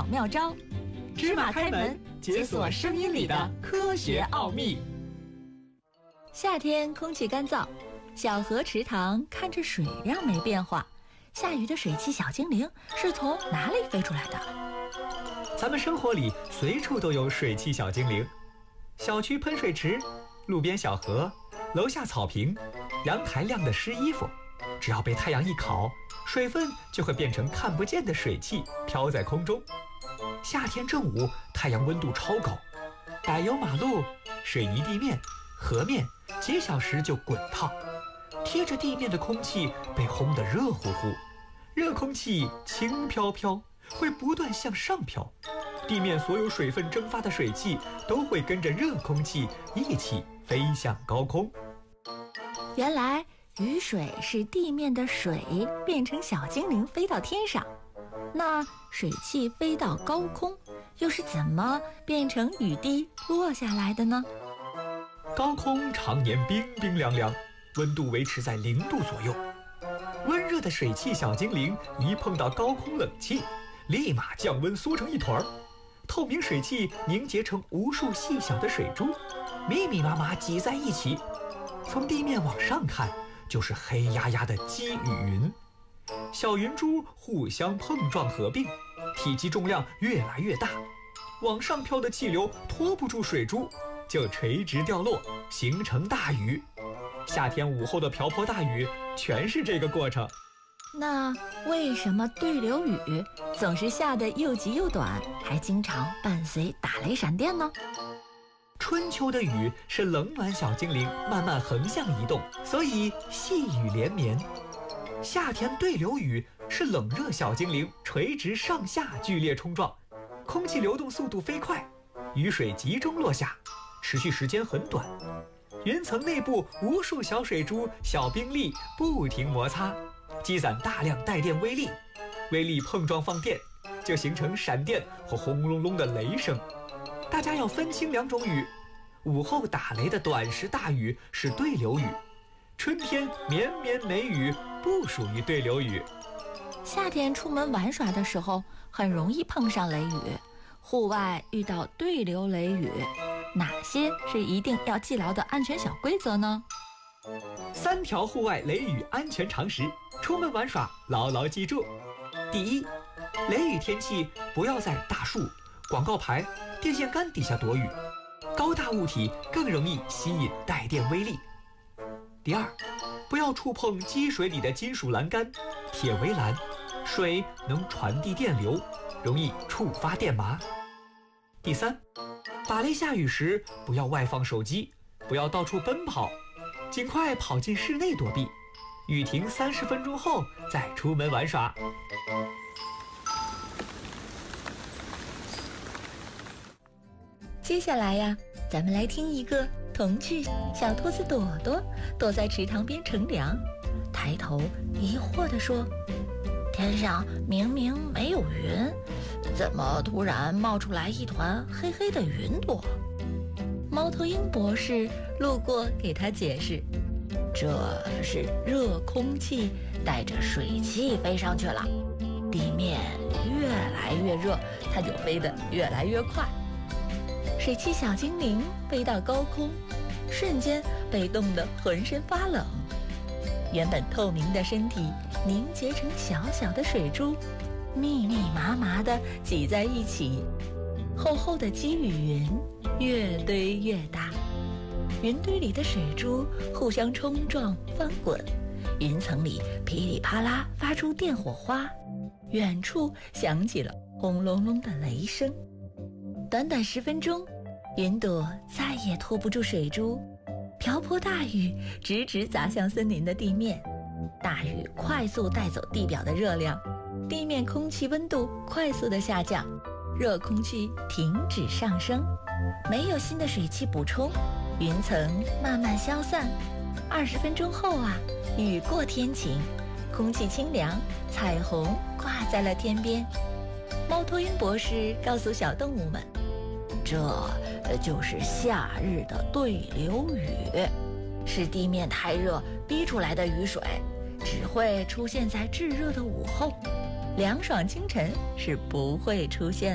小妙招，芝麻开门，解锁声音里的科学奥秘。夏天空气干燥，小河池塘看着水量没变化，下雨的水汽小精灵是从哪里飞出来的？ 咱们生活里随处都有水汽小精灵，小区喷水池，路边小河，楼下草坪，阳台晾的湿衣服，只要被太阳一烤，水分就会变成看不见的水汽飘在空中。夏天正午，太阳温度超高，柏油马路、水泥地面、河面几小时就滚烫，贴着地面的空气被烘得热乎乎，热空气轻飘飘，会不断向上飘，地面所有水分蒸发的水汽都会跟着热空气一起飞向高空。 原来雨水是地面的水变成小精灵飞到天上，那水汽飞到高空又是怎么变成雨滴落下来的呢？ 高空常年冰冰凉凉，温度维持在0度左右，温热的水汽小精灵一碰到高空冷气，立马降温缩成一团，透明水汽凝结成无数细小的水珠，密密麻麻挤在一起，从地面往上看就是黑压压的积雨云，小云珠互相碰撞合并，体积重量越来越大，往上飘的气流拖不住水珠，就垂直掉落，形成大雨。夏天午后的瓢泼大雨全是这个过程。 那为什么对流雨总是下得又急又短，还经常伴随打雷闪电呢？ 春秋的雨是冷暖小精灵慢慢横向移动，所以细雨连绵。夏天对流雨是冷热小精灵垂直上下剧烈冲撞，空气流动速度飞快，雨水集中落下，持续时间很短，云层内部无数小水珠、小冰粒不停摩擦，积攒大量带电微粒，微粒碰撞放电，就形成闪电和轰隆隆的雷声。大家要分清两种雨，午后打雷的短时大雨是对流雨，春天绵绵雷雨不属于对流雨。 夏天出门玩耍的时候很容易碰上雷雨，户外遇到对流雷雨，哪些是一定要记牢的安全小规则呢 ？3条户外雷雨安全常识，出门玩耍牢牢记住。第一，雷雨天气不要在大树、广告牌、电线杆底下躲雨，高大物体更容易吸引带电微粒。第二，不要触碰积水里的金属栏杆、铁围栏，水能传递电流，容易触发电麻。第三，打雷下雨时不要外放手机，不要到处奔跑，尽快跑进室内躲避，雨停30分钟后再出门玩耍。 接下来呀，咱们来听一个童趣。小兔子朵朵躲在池塘边乘凉，抬头疑惑地说：天上明明没有云，怎么突然冒出来一团黑黑的云朵？猫头鹰博士路过给他解释，这是热空气带着水汽飞上去了，地面越来越热，它就飞得越来越快。水汽小精灵飞到高空，瞬间被冻得浑身发冷，原本透明的身体凝结成小小的水珠，密密麻麻地挤在一起，厚厚的积雨云越堆越大，云堆里的水珠互相冲撞翻滚，云层里噼里啪啦发出电火花，远处响起了轰隆隆的雷声。短短10分钟，云朵再也拖不住水珠，瓢泼大雨直直砸向森林的地面，大雨快速带走地表的热量，地面空气温度快速的下降，热空气停止上升，没有新的水汽补充，云层慢慢消散。20分钟后啊，雨过天晴，空气清凉，彩虹挂在了天边。猫头鹰博士告诉小动物们，这就是夏日的对流雨，是地面太热逼出来的雨水，只会出现在炙热的午后，凉爽清晨是不会出现